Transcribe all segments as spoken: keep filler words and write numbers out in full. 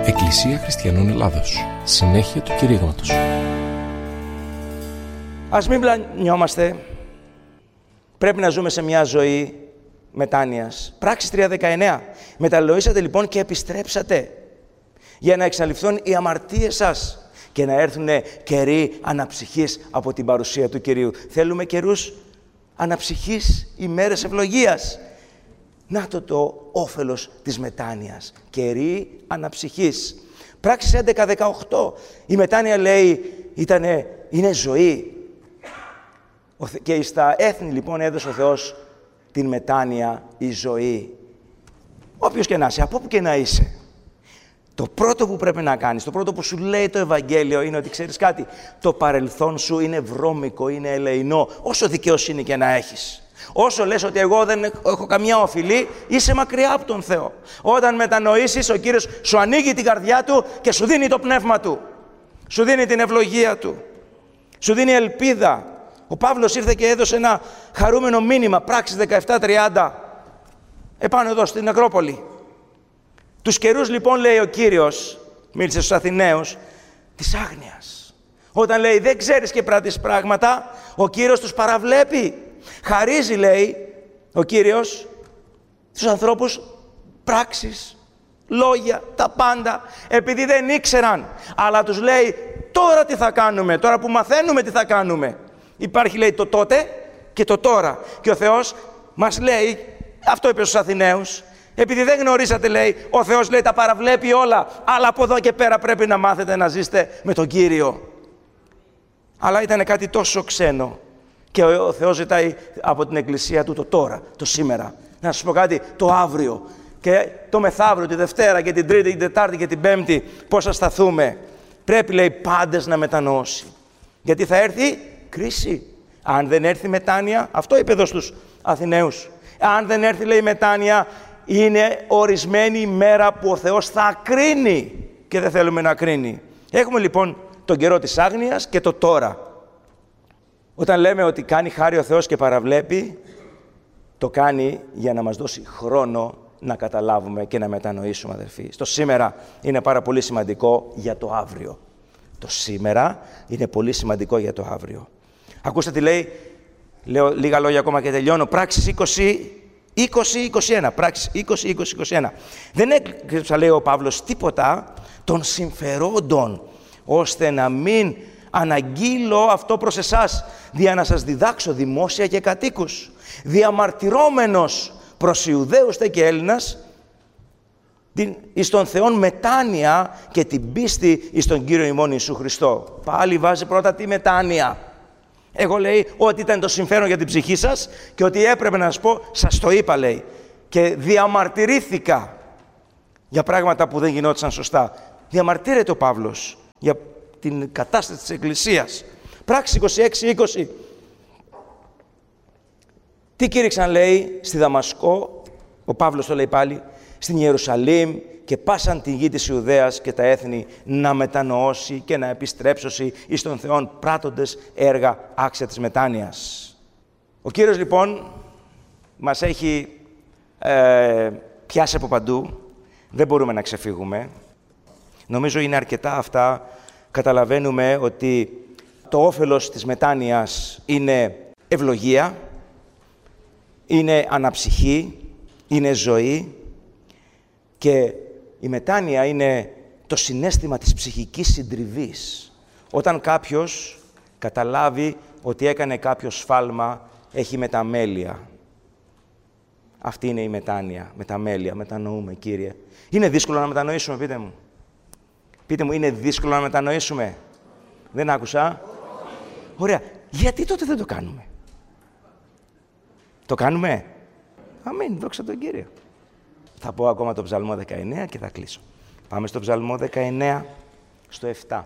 Εκκλησία Χριστιανών Ελλάδος. Συνέχεια του κηρύγματος. Ας μην πλανιόμαστε. Πρέπει να ζούμε σε μια ζωή μετάνοιας. Πράξεις τρία δεκαεννέα. Μεταλλοήσατε λοιπόν και επιστρέψατε, για να εξαλειφθούν οι αμαρτίες σας και να έρθουν καιροί αναψυχής από την παρουσία του Κυρίου. Θέλουμε καιρούς αναψυχής, ημέρες ευλογίας. Να το το όφελος της μετάνοιας. Καιροί αναψυχής. Πράξεις έντεκα δεκαοκτώ. Η μετάνοια λέει ήτανε, είναι ζωή. Και στα έθνη λοιπόν έδωσε ο Θεός την μετάνοια, η ζωή. Όποιος και να είσαι, από όπου και να είσαι. Το πρώτο που πρέπει να κάνεις, το πρώτο που σου λέει το Ευαγγέλιο είναι ότι ξέρεις κάτι, το παρελθόν σου είναι βρώμικο, είναι ελεεινό, όσο δικαιοσύνη και να έχεις. Όσο λες ότι εγώ δεν έχω καμία οφειλή, είσαι μακριά από τον Θεό. Όταν μετανοήσεις, ο Κύριος σου ανοίγει την καρδιά Του και σου δίνει το πνεύμα Του. Σου δίνει την ευλογία Του. Σου δίνει ελπίδα. Ο Παύλος ήρθε και έδωσε ένα χαρούμενο μήνυμα, Πράξεις δεκαεπτά τριάντα, επάνω εδώ στην Ακρόπολη. Τους καιρούς λοιπόν, λέει ο Κύριος, μίλησε στους Αθηναίους, της άγνοιας. Όταν λέει δεν ξέρεις και πράττεις πράγματα, ο Κύριος τους παραβλέπει. Χαρίζει, λέει ο Κύριος, στους ανθρώπους πράξεις, λόγια, τα πάντα, επειδή δεν ήξεραν. Αλλά τους λέει τώρα τι θα κάνουμε, τώρα που μαθαίνουμε τι θα κάνουμε. Υπάρχει, λέει, το τότε και το τώρα. Και ο Θεός μας λέει, αυτό είπε στους Αθηναίους, επειδή δεν γνωρίσατε, λέει, ο Θεός, λέει, τα παραβλέπει όλα, αλλά από εδώ και πέρα πρέπει να μάθετε να ζήσετε με τον Κύριο. Αλλά ήταν κάτι τόσο ξένο και ο Θεός ζητάει από την Εκκλησία Του το τώρα, το σήμερα. Να σας πω κάτι, το αύριο και το μεθαύριο, τη Δευτέρα και την Τρίτη, την Τετάρτη και την Πέμπτη, πώς θα σταθούμε. Πρέπει, λέει, πάντες να μετανοώσει. Γιατί θα έρθει κρίση. Αν δεν έρθει μετάνοια, αυτό είπε εδώ στους Αθηναίους. Αν δεν έρθει, λέει, μετάνοια, είναι ορισμένη η μέρα που ο Θεός θα κρίνει και δεν θέλουμε να κρίνει. Έχουμε λοιπόν τον καιρό της άγνοιας και το τώρα. Όταν λέμε ότι κάνει χάρη ο Θεός και παραβλέπει, το κάνει για να μας δώσει χρόνο να καταλάβουμε και να μετανοήσουμε, αδερφοί. Το σήμερα είναι πάρα πολύ σημαντικό για το αύριο. Το σήμερα είναι πολύ σημαντικό για το αύριο. Ακούστε τι λέει, λέω λίγα λόγια ακόμα και τελειώνω. Πράξεις είκοσι είκοσι ένα. Πράξεις είκοσι είκοσι είκοσι ένα. Δεν έκρυψα, λέει ο Παύλος, τίποτα των συμφερόντων, ώστε να μην αναγγείλω αυτό προς εσάς, δια να σας διδάξω δημόσια και κατοίκους, διαμαρτυρόμενος προς Ιουδαίους τε και Έλληνας, εις τον Θεόν μετάνοια και την πίστη εις τον Κύριο ημών Ιησού Χριστό. Πάλι βάζει πρώτα τη μετάνοια. Εγώ, λέει, ότι ήταν το συμφέρον για την ψυχή σας και ότι έπρεπε να σας πω, σας το είπα, λέει. Και διαμαρτυρήθηκα για πράγματα που δεν γινόντουσαν σωστά. Διαμαρτύρεται ο Παύλος για την κατάσταση της Εκκλησίας. Πράξη είκοσι έξι είκοσι. Τι κήρυξαν, λέει, στη Δαμασκό, ο Παύλος το λέει πάλι, στην Ιερουσαλήμ και πάσαν τη γη της Ιουδαίας και τα έθνη να μετανοώσει και να επιστρέψωση εις τον Θεόν πράττοντες έργα άξια της μετάνοιας. Ο Κύριος λοιπόν μας έχει ε, πιάσει από παντού, δεν μπορούμε να ξεφύγουμε. Νομίζω είναι αρκετά αυτά. Καταλαβαίνουμε ότι το όφελος της μετάνοιας είναι ευλογία, είναι αναψυχή, είναι ζωή και η μετάνοια είναι το συναίσθημα της ψυχικής συντριβής. Όταν κάποιος καταλάβει ότι έκανε κάποιο σφάλμα, έχει μεταμέλεια. Αυτή είναι η μετάνοια, μεταμέλεια, μετανοούμε, Κύριε. Είναι δύσκολο να μετανοήσουμε, πείτε μου. Πείτε μου, είναι δύσκολο να μετανοήσουμε. Δεν άκουσα. Ωραία. Γιατί τότε δεν το κάνουμε. Το κάνουμε. Αμήν, δόξα τον Κύριο. Θα πω ακόμα το Ψαλμό δεκαεννέα και θα κλείσω. Πάμε στο Ψαλμό δεκαεννέα, στο επτά.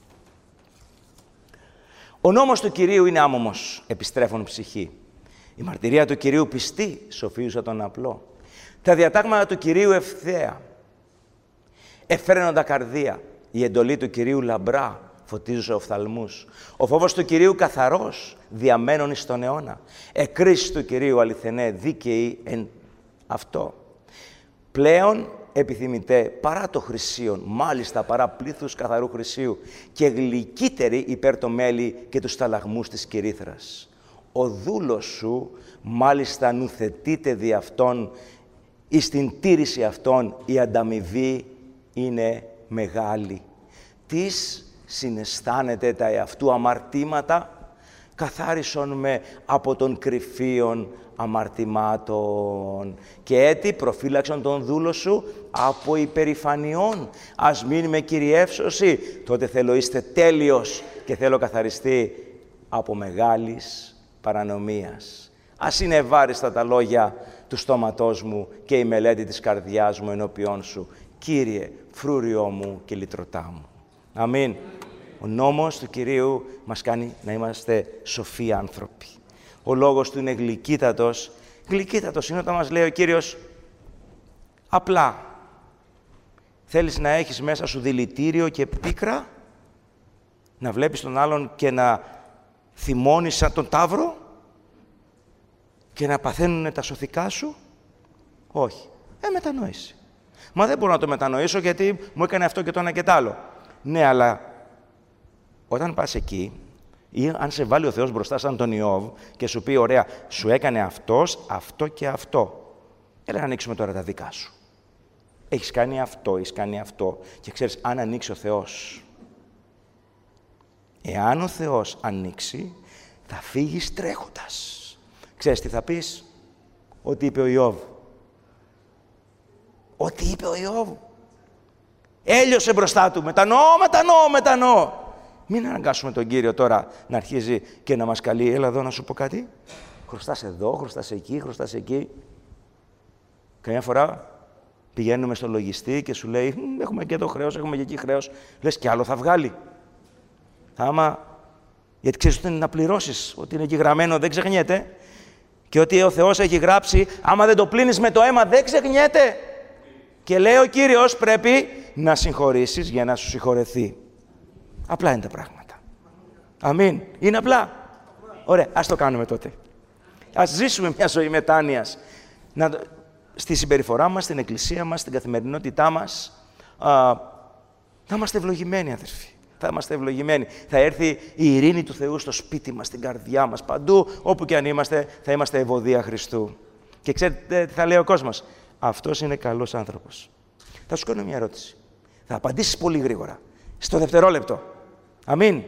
Ο νόμος του Κυρίου είναι άμωμος, επιστρέφων ψυχή. Η μαρτυρία του Κυρίου πιστή, σοφίουσα τον απλό. Τα διατάγματα του Κυρίου ευθέα, εφραίνοντα καρδία. Η εντολή του Κυρίου λαμπρά, φωτίζουσα οφθαλμούς. Ο φόβος του Κυρίου καθαρός, διαμένων εις τον αιώνα. Εκκρίσεις του Κυρίου αληθενέ, δίκαιοι εν αυτό. Πλέον επιθυμητέ παρά το χρυσίον, μάλιστα παρά πλήθους καθαρού χρυσίου, και γλυκύτερη υπέρ το μέλι και τους ταλαγμούς της κυρίθρας. Ο δούλος σου, μάλιστα νουθετείται δι' αυτόν, εις την τήρηση αυτών η ανταμοιβή είναι μεγάλη. Τις συναισθάνεται τα εαυτού αμαρτήματα, καθάρισον με από των κρυφίων αμαρτημάτων. Και έτι προφύλαξον τον δούλο σου από υπερηφανιών. Ας μην με κυριεύσωση, τότε θέλω είστε τέλειος και θέλω καθαριστεί από μεγάλης παρανομίας. Ας είναι ευάριστα τα λόγια του στόματός μου και η μελέτη της καρδιάς μου ενώπιόν σου. Κύριε, φρούριό μου και λυτρωτά μου. Αμήν. Ο νόμος του Κυρίου μας κάνει να είμαστε σοφοί άνθρωποι. Ο λόγος του είναι γλυκύτατος. Γλυκύτατος είναι όταν μας λέει ο Κύριος απλά. Θέλεις να έχεις μέσα σου δηλητήριο και πίκρα, να βλέπεις τον άλλον και να θυμώνεις σαν τον ταύρο και να παθαίνουν τα σωθικά σου. Όχι. Ε, μετανόηση. Μα δεν μπορώ να το μετανοήσω γιατί μου έκανε αυτό και το ένα και τ' άλλο. Ναι, αλλά όταν πας εκεί, ή αν σε βάλει ο Θεός μπροστά σαν τον Ιώβ και σου πει, ωραία, σου έκανε αυτός, αυτό και αυτό. Έλα να ανοίξουμε τώρα τα δικά σου. Έχεις κάνει αυτό, έχεις κάνει αυτό. Και ξέρεις, αν ανοίξει ο Θεός, εάν ο Θεός ανοίξει, θα φύγεις τρέχοντας. Ξέρεις τι θα πεις? Ό,τι είπε ο Ιώβ. Ό,τι είπε ο Ιώβ. Έλειωσε μπροστά του. Μετανοώ, μετανοώ, μετανοώ. Μην αναγκάσουμε τον Κύριο τώρα να αρχίζει και να μας καλεί. Έλα εδώ να σου πω κάτι. Χρωστάς εδώ, χρωστάς εκεί, χρωστάς εκεί. Καμιά φορά πηγαίνουμε στο λογιστή και σου λέει έχουμε και εδώ χρέος, έχουμε και εκεί χρέος. Λες κι άλλο θα βγάλει. Άμα, γιατί ξέρεις ότι είναι να πληρώσεις, ότι είναι εκεί γραμμένο, δεν ξεχνιέται. Και ότι ο Θεός έχει γράψει, άμα δεν το πλύνεις με το αίμα, δεν ξεχνιέται. Και λέει ο Κύριος, πρέπει να συγχωρήσεις για να σου συγχωρεθεί. Απλά είναι τα πράγματα. Αμήν. Είναι απλά. Ωραία, ας το κάνουμε τότε. Ας ζήσουμε μια ζωή μετάνοιας. Να, στη συμπεριφορά μας, στην εκκλησία μας, στην καθημερινότητά μας, α, να είμαστε ευλογημένοι, αδερφοί. Θα είμαστε ευλογημένοι. Θα έρθει η ειρήνη του Θεού στο σπίτι μας, στην καρδιά μας, παντού, όπου και αν είμαστε, θα είμαστε ευωδία Χριστού. Και ξέρετε τι θα λέει ο κόσμος? Αυτός είναι καλός άνθρωπος. Θα σου κάνω μια ερώτηση. Θα απαντήσεις πολύ γρήγορα. Στο δευτερόλεπτο. Αμήν.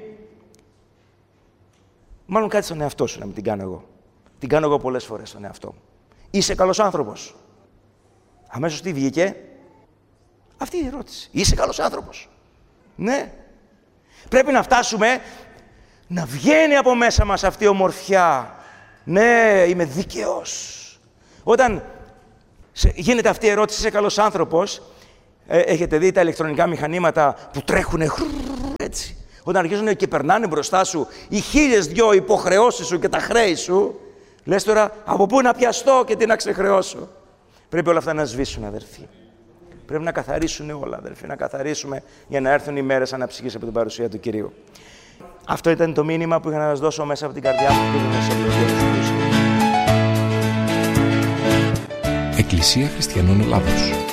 Μάλλον κάτι στον εαυτό σου να μην την κάνω εγώ. Την κάνω εγώ πολλές φορές στον εαυτό μου. Είσαι καλός άνθρωπος? Αμέσως τι βγήκε? Αυτή η ερώτηση. Είσαι καλός άνθρωπος? Ναι. Πρέπει να φτάσουμε να βγαίνει από μέσα μας αυτή η ομορφιά. Ναι, είμαι δίκαιος. Όταν γίνεται αυτή η ερώτηση, είσαι καλός άνθρωπος, ε, έχετε δει τα ηλεκτρονικά μηχανήματα που τρέχουν έτσι. Όταν αρχίζουν και περνάνε μπροστά σου οι χίλιες δυο υποχρεώσεις σου και τα χρέη σου, λες τώρα από πού να πιαστώ και τι να ξεχρεώσω. Πρέπει όλα αυτά να σβήσουν, αδερφοί. Πρέπει να καθαρίσουν όλα, αδερφοί, να καθαρίσουμε για να έρθουν οι μέρες αναψυχής από την παρουσία του Κυρίου. Αυτό ήταν το μήνυμα που είχα να σας δώσω μέσα από την καρδιά μου και την ευλογία του. Εκκλησία Χριστιανών Ελλάδος.